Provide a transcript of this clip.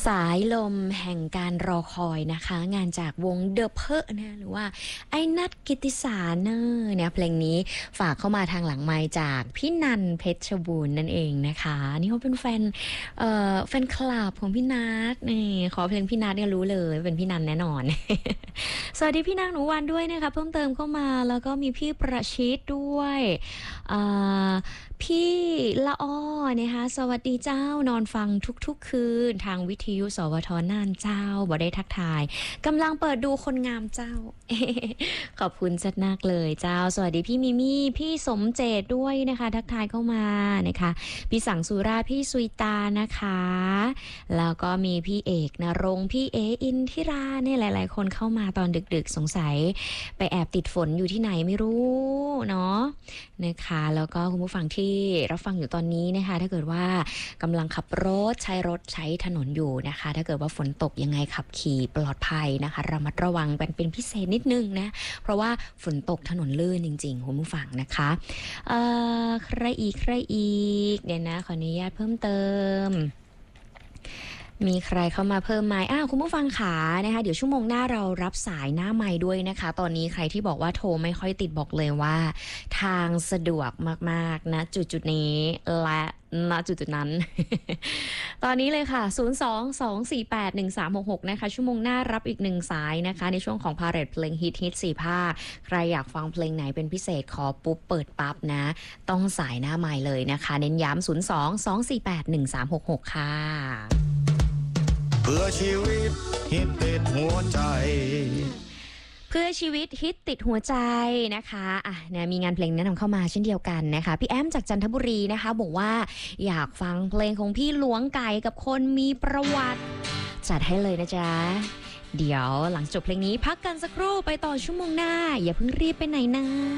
สายลมแห่งการรอคอยนะคะงานจากวงเดอะเพอนะหรือว่าไอ้นัทกิตติสารเนี่ยเพลงนี้ฝากเข้ามาทางหลังไมค์จากพี่นันเพชรบูรณ์นั่นเองนะคะนี่เขาเป็นแฟนคลับของพี่นัทนี่ขอเพลงพี่นัทเนี่ยรู้เลยเป็นพี่นันแน่นอน สวัสดีพี่นางหนูวันด้วยนะคะเพิ่มเติมเข้ามาแล้วก็มีพี่ประชิดด้วยพี่ละอ้อนะคะสวัสดีเจ้านอนฟังทุกๆคืนทางวิทยุสวทน่านเจ้าบ่ได้ทักทายกำลังเปิดดูคนงามเจ้า ขอบคุณจัดนักเลยเจ้าสวัสดีพี่มิมี่พี่สมเจตด้วยนะคะทักทายเข้ามานะคะพี่สังสุราพี่สุยตานะคะแล้วก็มีพี่เอกนรงค์พี่อินทิราเนี่ยหลายๆคนเข้ามาตอนดึกๆสงสัยไปแอบติดฝนอยู่ที่ไหนไม่รู้เนาะนะคะแล้วก็คุณผู้ฟังที่รับฟังอยู่ตอนนี้นะคะถ้าเกิดว่ากำลังขับรถใช้ถนนอยู่นะคะถ้าเกิดว่าฝนตกยังไงขับขี่ปลอดภัยนะคะระมัดระวังเป็นพิเศษนิดนึงนะเพราะว่าฝนตกถนนลื่นจริงๆคุณผู้ฟังนะคะใครอีกเดี๋ยวนะขออนุญาตเพิ่มเติมมีใครเข้ามาเพิ่มไหมคุณผู้ฟังขานะคะเดี๋ยวชั่วโมงหน้าเรารับสายหน้าไมค์ด้วยนะคะตอนนี้ใครที่บอกว่าโทรไม่ค่อยติดบอกเลยว่าทางสะดวกมากๆนะจุดนี้และณจุดนั้น ตอนนี้เลยค่ะ022481366นะคะชั่วโมงหน้ารับอีก1สายนะคะในช่วงของพาเรทเพลงฮิต4ภาคใครอยากฟังเพลงไหนเป็นพิเศษขอปุ๊บเปิดปั๊บนะต้องสายหน้าไมค์เลยนะคะเน้นย้ำ022481366ค่ะเพื่อชีวิตฮิตติดหัวใจเพื่อชีวิตฮิตติดหัวใจนะคะเนี่ยมีงานเพลงแนะนำเข้ามาเช่นเดียวกันนะคะพี่แอมจากจันทบุรีนะคะบอกว่าอยากฟังเพลงของพี่หลวงไก่กับคนมีประวัติจัดให้เลยนะจ๊ะเดี๋ยวหลังจบเพลงนี้พักกันสักครู่ไปต่อชั่วโมงหน้าอย่าเพิ่งรีบไปไหนนะ